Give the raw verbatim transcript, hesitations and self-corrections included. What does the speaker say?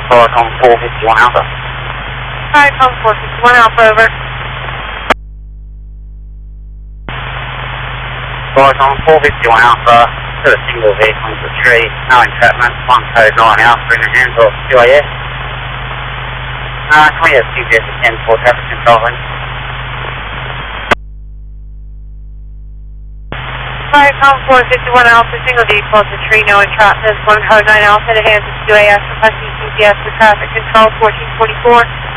Viacom four fifty-one Alpha. Viacom four fifty-one Alpha, over. Viacom four fifty-one Alpha, to a single vehicle into the tree, no entrapment, one code nine Alpha in the hands of Q A S. Uh, can we have Q G S at ten for traffic control, please? Viacom four fifty-one Alpha, single vehicle into the tree, no entrapment, one code nine Alpha in the hands of Q A S, requesting Q G S for traffic control, fourteen forty-four.